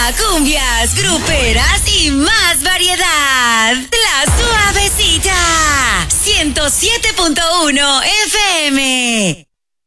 cumbias, gruperas y más variedad. La Suavecita. 107.1 FM.